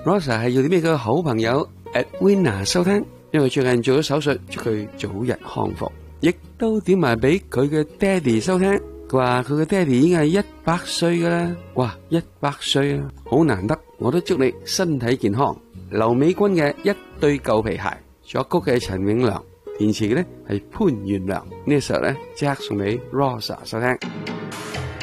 Rosa 係要啲咩嘅好朋友 Edwina 收聽，因為最近做咗手術，祝佢早日康復。亦都點埋俾佢嘅爹哋收聽，佢話佢嘅爹哋已經係100歲噶啦，哇，100歲啊，好難得，我都祝你身體健康。劉美君嘅一對舊皮鞋，作曲嘅陳永良，填詞嘅咧係潘元良，呢首咧即刻送俾 Rosa 收聽。